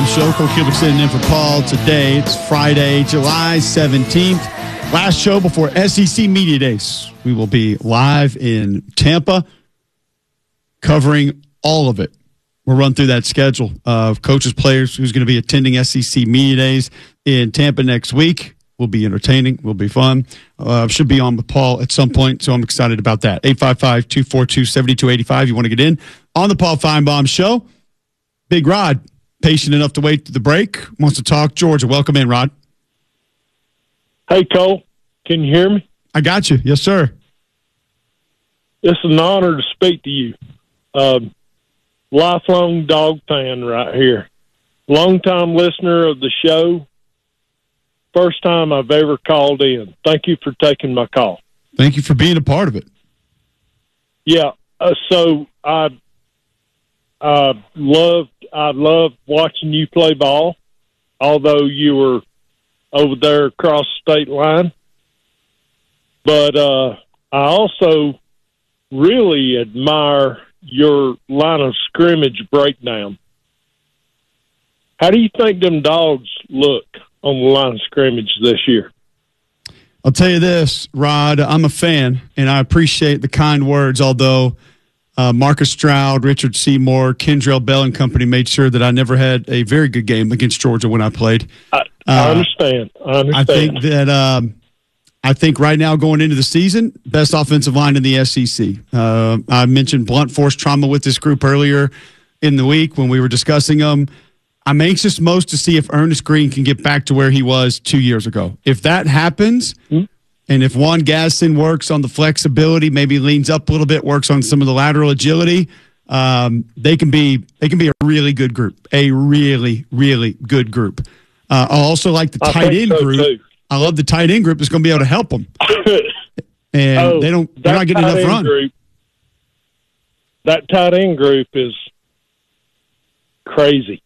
Show. Cole Cubic sitting in for Paul today. It's Friday, July 17th. Last show before SEC Media Days. We will be live in Tampa covering all of it. We'll run through that schedule of coaches, players who's going to be attending SEC Media Days in Tampa next week. Will be entertaining. Will be fun. Should be on with Paul at some point, so I'm excited about that. 855-242-7285. You want to get in on the Paul Feinbaum Show. Big Rod, patient enough to wait to the break, wants to talk Georgia. Welcome in, Rod. Hey, Cole. Can you hear me? I got you. Yes, sir. It's an honor to speak to you. Lifelong dog fan right here. Longtime listener of the show. First time I've ever called in. Thank you for taking my call. Thank you for being a part of it. Yeah. So I loved watching you play ball, although you were over there across the state line. But I also really admire your line of scrimmage breakdown. How do you think them dogs look on the line of scrimmage this year? I'll tell you this, Rod, I'm a fan, and I appreciate the kind words, although Marcus Stroud, Richard Seymour, Kendrell Bell and company made sure that I never had a very good game against Georgia when I played. I understand. I think right now going into the season, best offensive line in the SEC. I mentioned blunt force trauma with this group earlier in the week when we were discussing them. I'm anxious most to see if Ernest Green can get back to where he was 2 years ago. If that happens, and if Juan Gaston works on the flexibility, maybe leans up a little bit, works on some of the lateral agility, they can be a really good group, a really, really good group. I also like the tight end group. Too. I love the tight end group that's going to be able to help them. And they're not getting enough run. That tight end group is crazy.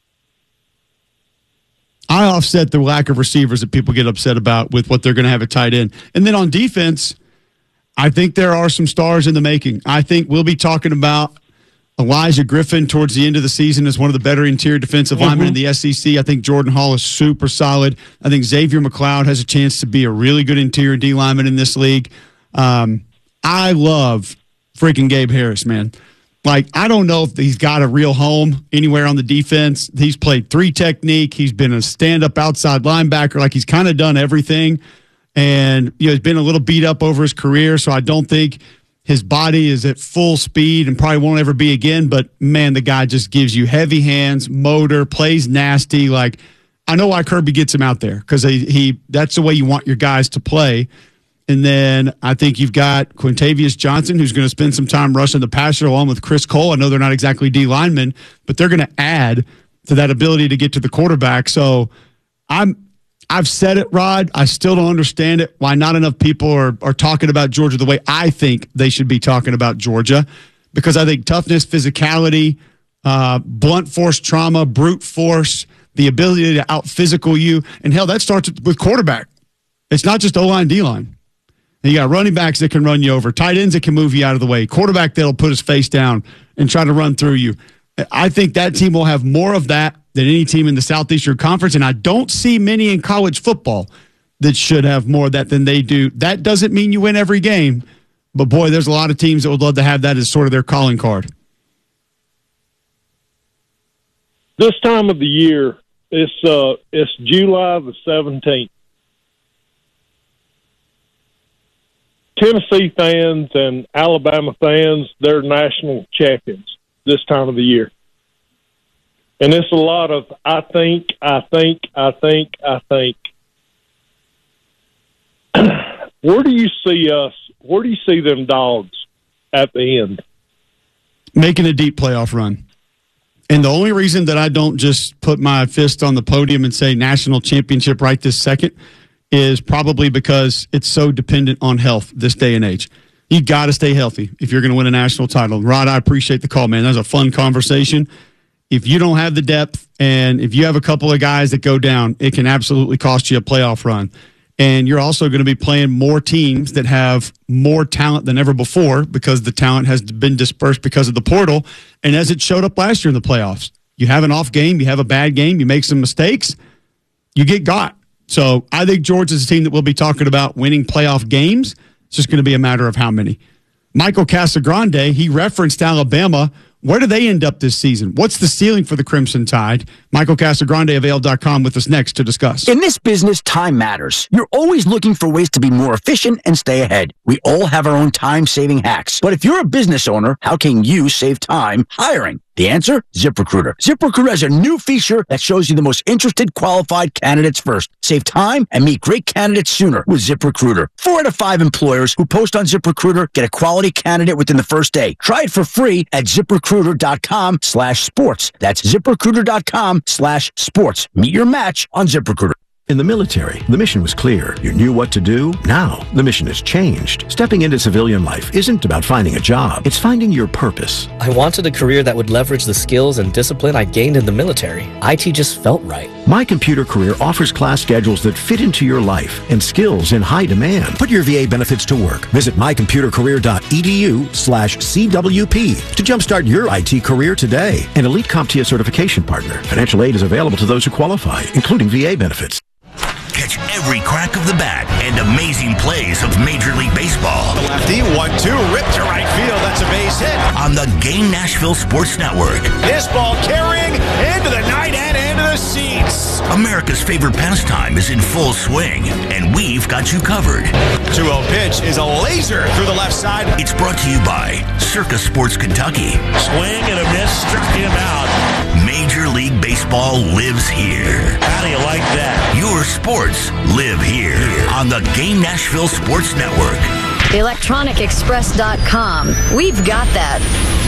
I offset the lack of receivers that people get upset about with what they're going to have at tight end. And then on defense, I think there are some stars in the making. I think we'll be talking about Elijah Griffin towards the end of the season as one of the better interior defensive linemen in the SEC. I think Jordan Hall is super solid. I think Xavier McLeod has a chance to be a really good interior D lineman in this league. I love freaking Gabe Harris, man. Like, I don't know if he's got a real home anywhere on the defense. He's played 3 technique. He's been a stand-up outside linebacker. Like, he's kind of done everything. And, he's been a little beat up over his career, so I don't think his body is at full speed and probably won't ever be again. But, man, the guy just gives you heavy hands, motor, plays nasty. Like, I know why Kirby gets him out there because that's the way you want your guys to play. And then I think you've got Quintavious Johnson, who's going to spend some time rushing the passer along with Chris Cole. I know they're not exactly D linemen, but they're going to add to that ability to get to the quarterback. So I've said it, Rod. I still don't understand it, why not enough people are talking about Georgia the way I think they should be talking about Georgia, because I think toughness, physicality, blunt force trauma, brute force, the ability to out-physical you, and hell, that starts with quarterback. It's not just O-line, D-line. And you got running backs that can run you over, tight ends that can move you out of the way, quarterback that'll put his face down and try to run through you. I think that team will have more of that than any team in the Southeastern Conference, and I don't see many in college football that should have more of that than they do. That doesn't mean you win every game, but, boy, there's a lot of teams that would love to have that as sort of their calling card. This time of the year, it's July the 17th. Tennessee fans and Alabama fans, they're national champions this time of the year. And it's a lot of I think. Where do you see us? Where do you see them dogs at the end? Making a deep playoff run. And the only reason that I don't just put my fist on the podium and say national championship right this second is probably because it's so dependent on health this day and age. You got to stay healthy if you're going to win a national title. Rod, I appreciate the call, man. That was a fun conversation. If you don't have the depth and if you have a couple of guys that go down, it can absolutely cost you a playoff run. And you're also going to be playing more teams that have more talent than ever before because the talent has been dispersed because of the portal. And as it showed up last year in the playoffs, You have an off game, you have a bad game, you make some mistakes, you get got. So I think Georgia's a team that we'll be talking about winning playoff games. It's just going to be a matter of how many. Michael Casagrande, he referenced Alabama. Where do they end up this season? What's the ceiling for the Crimson Tide? Michael Casagrande of AL.com with us next to discuss. In this business, time matters. You're always looking for ways to be more efficient and stay ahead. We all have our own time-saving hacks. But if you're a business owner, how can you save time hiring? The answer? ZipRecruiter. ZipRecruiter has a new feature that shows you the most interested qualified candidates first. Save time and meet great candidates sooner with ZipRecruiter. 4 out of 5 employers who post on ZipRecruiter get a quality candidate within the first day. Try it for free at ZipRecruiter.com/sports. That's ZipRecruiter.com/sports. Meet your match on ZipRecruiter. In the military, the mission was clear. You knew what to do. Now, the mission has changed. Stepping into civilian life isn't about finding a job. It's finding your purpose. I wanted a career that would leverage the skills and discipline I gained in the military. IT just felt right. My Computer Career offers class schedules that fit into your life and skills in high demand. Put your VA benefits to work. Visit mycomputercareer.edu/CWP to jumpstart your IT career today. An elite CompTIA certification partner. Financial aid is available to those who qualify, including VA benefits. Catch every crack of the bat and amazing plays of Major League Baseball. The lefty, 1-2, ripped to right field. That's a base hit. On the Game Nashville Sports Network. This ball carrying into the night and into the seats. America's favorite pastime is in full swing, and we've got you covered. 2-0 pitch is a laser through the left side. It's brought to you by Circa Sports Kentucky. Swing and a miss, struck him out. Major League Baseball lives here. How do you like that? Your sports live here on the Game Nashville Sports Network. ElectronicExpress.com. We've got that.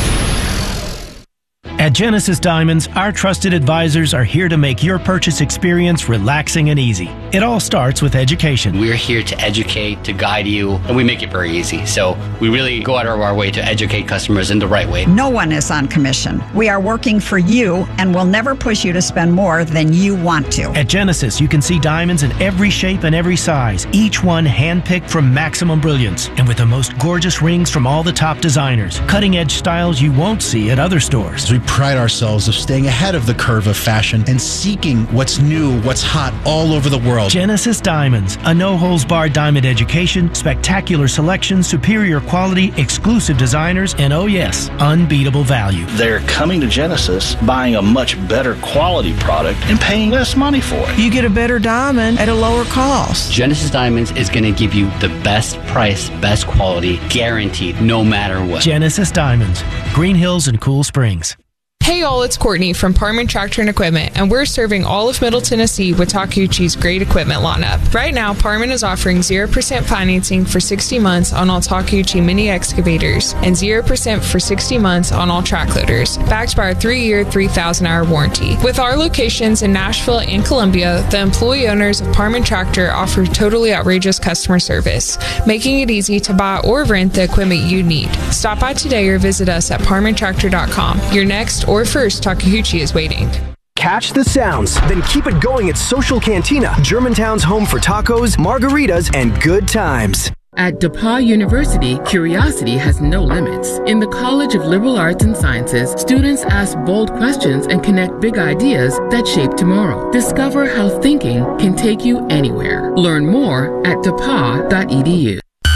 At Genesis Diamonds, our trusted advisors are here to make your purchase experience relaxing and easy. It all starts with education. We're here to educate, to guide you, and we make it very easy. So we really go out of our way to educate customers in the right way. No one is on commission. We are working for you and will never push you to spend more than you want to. At Genesis, you can see diamonds in every shape and every size, each one handpicked from maximum brilliance, and with the most gorgeous rings from all the top designers. Cutting-edge styles you won't see at other stores. We pride ourselves of staying ahead of the curve of fashion and seeking what's new, what's hot all over the world. Genesis Diamonds, a no-holds-barred diamond education, spectacular selection, superior quality, exclusive designers, and oh yes, unbeatable value. They're coming to Genesis, buying a much better quality product and paying less money for it. You get a better diamond at a lower cost. Genesis Diamonds is going to give you the best price, best quality, guaranteed, no matter what. Genesis Diamonds, Green Hills and Cool Springs. Hey all, it's Courtney from Parman Tractor and Equipment, and we're serving all of Middle Tennessee with Takeuchi's great equipment lineup. Right now, Parman is offering 0% financing for 60 months on all Takeuchi mini excavators and 0% for 60 months on all track loaders, backed by our 3-year, 3,000-hour warranty. With our locations in Nashville and Columbia, the employee owners of Parman Tractor offer totally outrageous customer service, making it easy to buy or rent the equipment you need. Stop by today or visit us at parmantractor.com. Your next or first Takeuchi is waiting. Catch the sounds, then keep it going at Social Cantina, Germantown's home for tacos, margaritas, and good times. At DePauw University, curiosity has no limits. In the College of Liberal Arts and Sciences, students ask bold questions and connect big ideas that shape tomorrow. Discover how thinking can take you anywhere. Learn more at depaw.edu.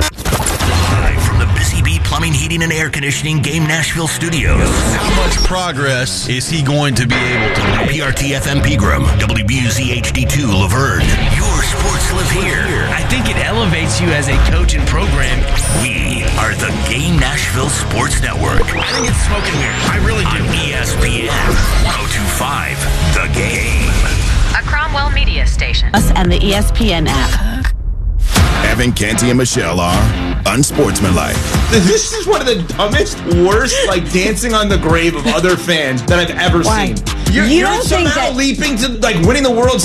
Plumbing, heating, and air conditioning Game Nashville Studios. How much progress is he going to be able to make? PRT FM Pegram, WBUZ HD2 Laverne. Your sports live here. I think it elevates you as a coach and program. We are the Game Nashville Sports Network. I think it's smoking weird. I really do. On ESPN 102.5 The Game. A Cromwell media station. Us and the ESPN app. Evan, Canty, and Michelle are unsportsmanlike. This is one of the dumbest, worst, dancing on the grave of other fans that I've ever seen. You're don't somehow think that leaping to, winning the World